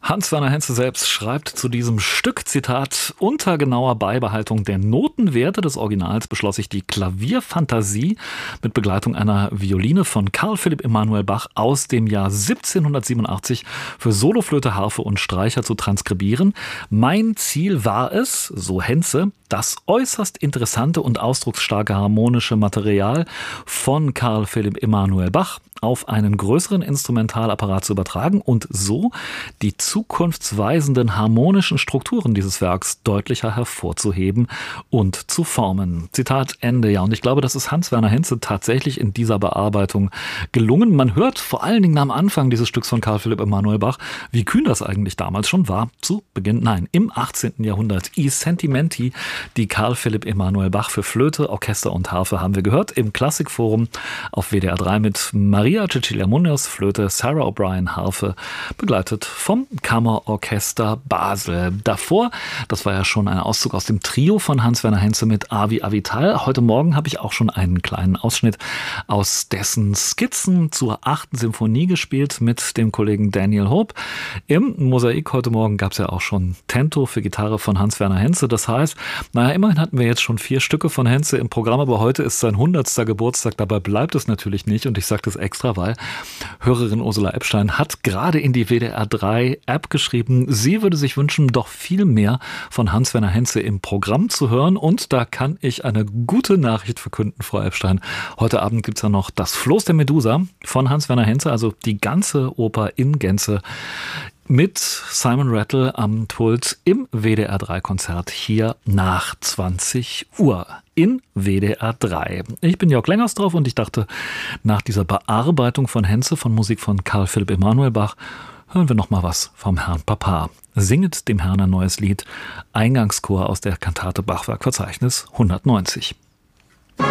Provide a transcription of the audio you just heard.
Hans-Werner Henze selbst schreibt zu diesem Stück, Zitat, unter genauer Beibehaltung der Notenwerte des Originals beschloss ich die Klavierfantasie mit Begleitung einer Violine von Carl Philipp Emanuel Bach aus dem Jahr 1787 für Soloflöte, Harfe und Streicher zu transkribieren. Mein Ziel war es, so Henze, das äußerst interessante und ausdrucksstarke harmonische Material von Carl Philipp Emanuel Bach auf einen größeren Instrumentalapparat zu übertragen und so die zukunftsweisenden harmonischen Strukturen dieses Werks deutlicher hervorzuheben und zu formen. Zitat Ende. Ja, und ich glaube, das ist Hans-Werner Henze tatsächlich in dieser Bearbeitung gelungen. Man hört vor allen Dingen am Anfang dieses Stücks von Carl Philipp Emanuel Bach, wie kühn das eigentlich damals schon war, im 18. Jahrhundert. I Sentimenti, die Carl Philipp Emanuel Bach für Flöte, Orchester und Harfe haben wir gehört im Klassikforum auf WDR 3 mit Maria Cecilia Munoz, Flöte, Sarah O'Brien, Harfe, begleitet vom Kammerorchester Basel. Davor, das war ja schon ein Auszug aus dem Trio von Hans-Werner Henze mit Avi Avital. Heute Morgen habe ich auch schon einen kleinen Ausschnitt aus dessen Skizzen zur 8. Symphonie gespielt mit dem Kollegen Daniel Hope. Im Mosaik heute Morgen gab es ja auch schon Tento für Gitarre von Hans-Werner Henze. Das heißt, immerhin hatten wir jetzt schon 4 Stücke von Henze im Programm, aber heute ist sein 100. Geburtstag. Dabei bleibt es natürlich nicht und ich sage das extra, weil Hörerin Ursula Epstein hat gerade in die WDR 3 App geschrieben, sie würde sich wünschen, doch viel mehr von Hans-Werner Henze im Programm zu hören. Und da kann ich eine gute Nachricht verkünden, Frau Epstein. Heute Abend gibt es ja noch das Floß der Medusa von Hans-Werner Henze, also die ganze Oper in Gänze mit Simon Rattle am Pult im WDR 3 Konzert hier nach 20 Uhr in WDR 3. Ich bin Jörg Lengersdorf und ich dachte, nach dieser Bearbeitung von Henze von Musik von Carl Philipp Emanuel Bach hören wir noch mal was vom Herrn Papa. Singet dem Herrn ein neues Lied, Eingangschor aus der Kantate Bachwerkverzeichnis 190.